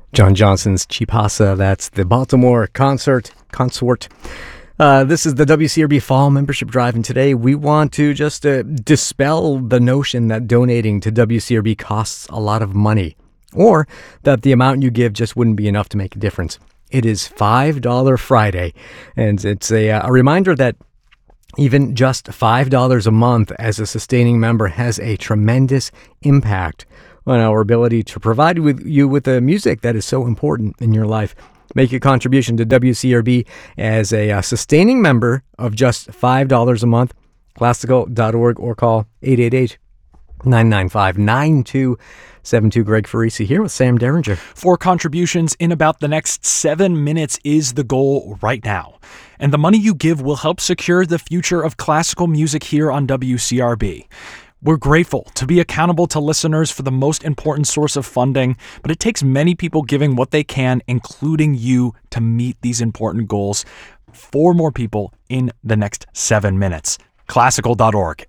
John Johnson's Chipasa, that's the Baltimore Consort. This is the WCRB Fall Membership Drive, and today we want to just dispel the notion that donating to WCRB costs a lot of money, or that the amount you give just wouldn't be enough to make a difference. It is $5 Friday, and it's a reminder that even just $5 a month as a sustaining member has a tremendous impact on our ability to provide you with the music that is so important in your life. Make a contribution to WCRB as a sustaining member of just $5 a month. Classical.org or call 888-995-9272. Greg Farisi here with Sam Derringer. 4 contributions in about the next 7 minutes is the goal right now. And the money you give will help secure the future of classical music here on WCRB. We're grateful to be accountable to listeners for the most important source of funding, but it takes many people giving what they can, including you, to meet these important goals. 4 more people in the next 7 minutes. Classical.org,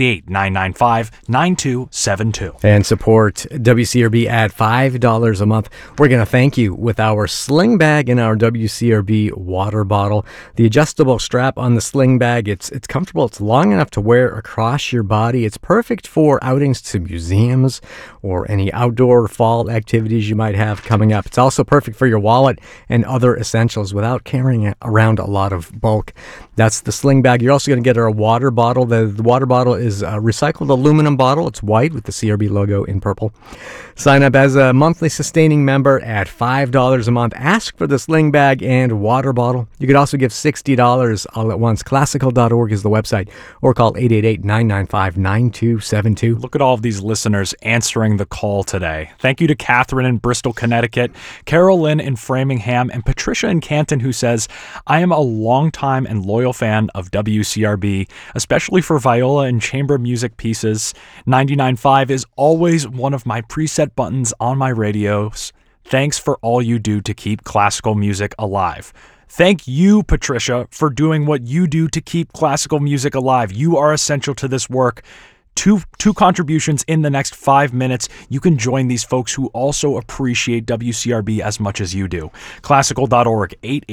888-995-9272. And support WCRB at $5 a month. We're going to thank you with our sling bag and our WCRB water bottle. The adjustable strap on the sling bag, it's comfortable. It's long enough to wear across your body. It's perfect for outings to museums or any outdoor fall activities you might have coming up. It's also perfect for your wallet and other essentials without carrying around a lot of bulk. That's the sling bag. You're also going to get our water bottle. The water bottle is a recycled aluminum bottle. It's white with the CRB logo in purple. Sign up as a monthly sustaining member at $5 a month. Ask for the sling bag and water bottle. You could also give $60 all at once. Classical.org is the website, or call 888-995-9272. Look at all of these listeners answering the call today. Thank you to Catherine in Bristol, Connecticut, Carol Lynn in Framingham, and Patricia in Canton, who says, I am a longtime and loyal fan of WCRB, especially for viola and chamber music pieces. 99.5 is always one of my preset buttons on my radios. Thanks for all you do to keep classical music alive. Thank you, Patricia, for doing what you do to keep classical music alive. You are essential to this work. Two contributions in the next 5 minutes. You can join these folks who also appreciate WCRB as much as you do. Classical.org,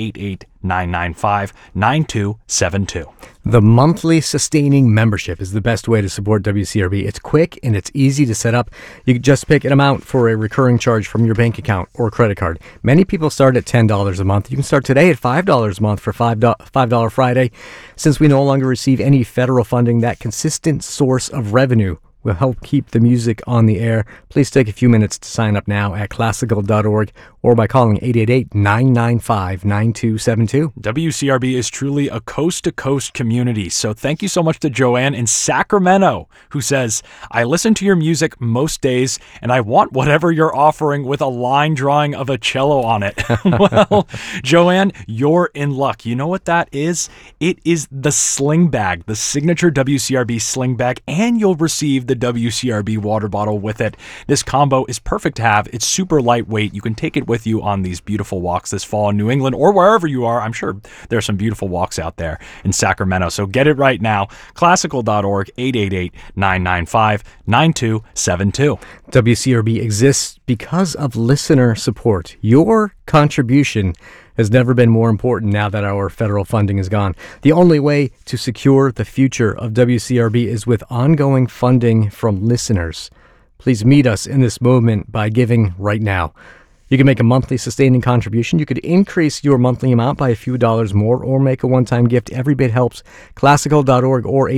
888-995-9272. The monthly sustaining membership is the best way to support WCRB. It's quick and it's easy to set up. You can just pick an amount for a recurring charge from your bank account or credit card. Many people start at $10 a month. You can start today at $5 a month for $5 Friday. Since we no longer receive any federal funding, that consistent source of revenue will help keep the music on the air. Please take a few minutes to sign up now at classical.org or by calling 888-995-9272. WCRB is truly a coast-to-coast community, so thank you so much to Joanne in Sacramento, who says, I listen to your music most days, and I want whatever you're offering with a line drawing of a cello on it. Well, Joanne, you're in luck. You know what that is? It is the sling bag, the signature WCRB sling bag, and you'll receive the WCRB water bottle with it. This combo is perfect to have. It's super lightweight. You can take it with you on these beautiful walks this fall in New England or wherever you are. I'm sure there are some beautiful walks out there in Sacramento. So get it right now. Classical.org, 888-995-9272. WCRB exists because of listener support. Your contribution has never been more important now that our federal funding is gone. The only way to secure the future of WCRB is with ongoing funding from listeners. Please meet us in this movement by giving right now. You can make a monthly sustaining contribution. You could increase your monthly amount by a few dollars more or make a one-time gift. Every bit helps. Classical.org or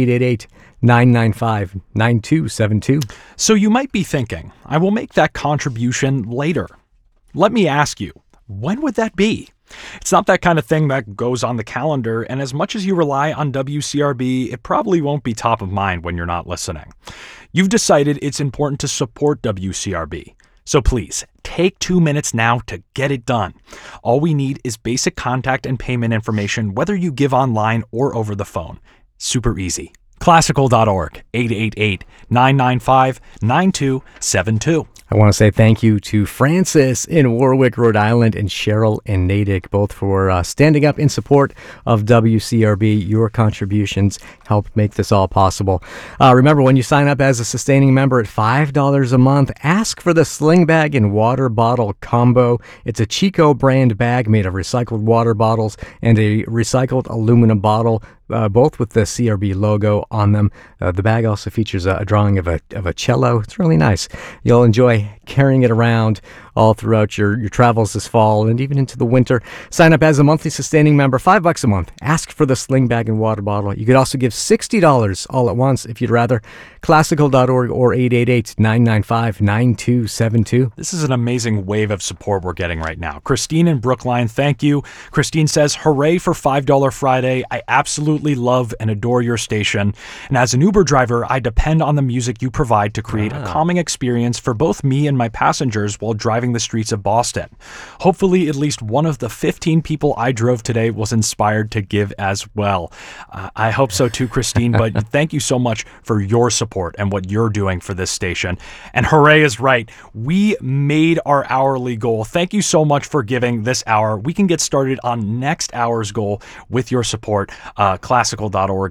888-995-9272. So you might be thinking, I will make that contribution later. Let me ask you, when would that be? It's not that kind of thing that goes on the calendar, and as much as you rely on WCRB, it probably won't be top of mind when you're not listening. You've decided it's important to support WCRB. So please, take 2 minutes now to get it done. All we need is basic contact and payment information, whether you give online or over the phone. Super easy. Classical.org, 888-995-9272. I want to say thank you to Francis in Warwick, Rhode Island, and Cheryl in Natick, both for standing up in support of WCRB. Your contributions help make this all possible. Remember, when you sign up as a sustaining member at $5 a month, ask for the Sling Bag and Water Bottle Combo. It's a Chico brand bag made of recycled water bottles and a recycled aluminum bottle, both with the CRB logo on them. The bag also features a drawing of a cello. It's really nice. You'll enjoy carrying it around all throughout your travels this fall and even into the winter. Sign up as a monthly sustaining member, $5 a month. Ask for the Sling Bag and Water Bottle. You could also give $60 all at once if you'd rather. Classical.org or 888-995-9272. This is an amazing wave of support we're getting right now. Christine in Brookline, thank you. Christine says, hooray for $5 Friday. I absolutely love and adore your station. And as an Uber driver, I depend on the music you provide to create a calming experience for both me and my passengers while driving the streets of Boston. Hopefully, at least one of the 15 people I drove today was inspired to give as well. I hope so too, Christine, but thank you so much for your support and what you're doing for this station. And hooray is right. We made our hourly goal. Thank you so much for giving this hour. We can get started on next hour's goal with your support. Classical.org,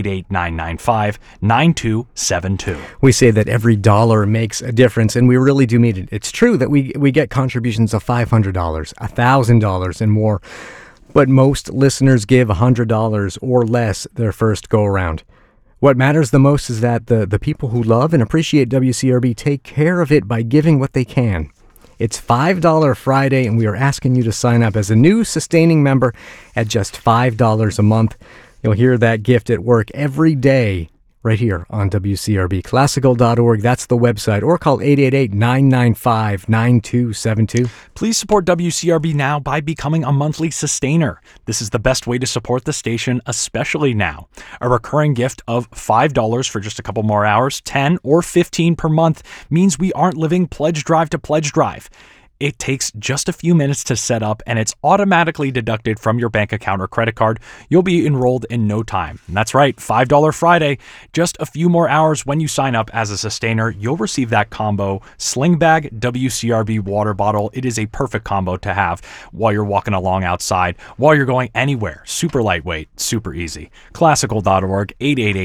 888-995-9272. We say that every dollar makes a difference, and we really do mean it. It's true that we get contributions of $500, $1,000, and more, but most listeners give $100 or less their first go-around. What matters the most is that the people who love and appreciate WCRB take care of it by giving what they can. It's $5 Friday, and we are asking you to sign up as a new sustaining member at just $5 a month. You'll hear that gift at work every day right here on WCRB. Classical.org, that's the website, or call 888-995-9272. Please support WCRB now by becoming a monthly sustainer. This is the best way to support the station, especially now. A recurring gift of $5 for just a couple more hours, 10 or 15 per month, means we aren't living pledge drive to pledge drive. It takes just a few minutes to set up, and it's automatically deducted from your bank account or credit card. You'll be enrolled in no time. And that's right, $5 Friday. Just a few more hours when you sign up as a sustainer. You'll receive that combo, Sling Bag, WCRB water bottle. It is a perfect combo to have while you're walking along outside, while you're going anywhere. Super lightweight, super easy. Classical.org,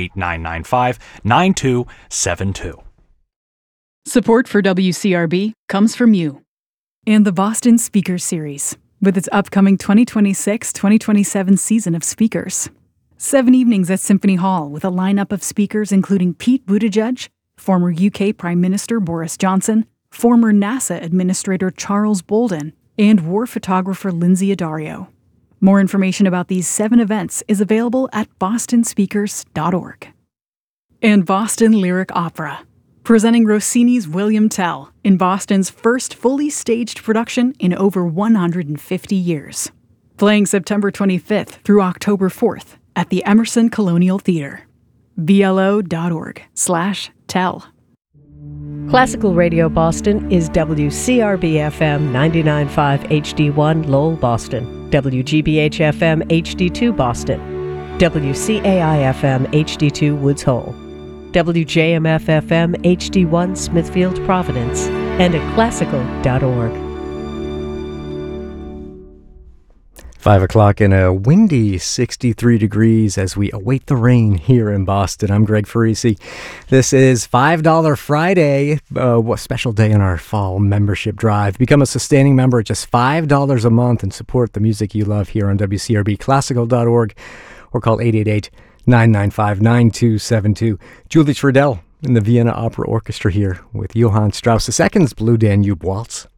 888-995-9272. Support for WCRB comes from you and the Boston Speakers Series, with its upcoming 2026-2027 season of speakers. 7 evenings at Symphony Hall with a lineup of speakers including Pete Buttigieg, former UK Prime Minister Boris Johnson, former NASA Administrator Charles Bolden, and war photographer Lindsay Addario. More information about these 7 events is available at bostonspeakers.org. And Boston Lyric Opera, presenting Rossini's William Tell in Boston's first fully staged production in over 150 years. Playing September 25th through October 4th at the Emerson Colonial Theater. BLO.org/tell. Classical Radio Boston is WCRB-FM 99.5 HD1 Lowell, Boston, WGBH-FM HD2 Boston, WCAI-FM HD2 Woods Hole, WJMF-FM HD1 Smithfield, Providence, and at classical.org. 5 o'clock and a windy 63 degrees as we await the rain here in Boston. I'm Greg Farisi. This is $5 Friday, a special day in our fall membership drive. Become a sustaining member at just $5 a month and support the music you love here on WCRB, classical.org, or call 888-995-9272. Julie Trudell in the Vienna Opera Orchestra here with Johann Strauss II's Blue Danube Waltz.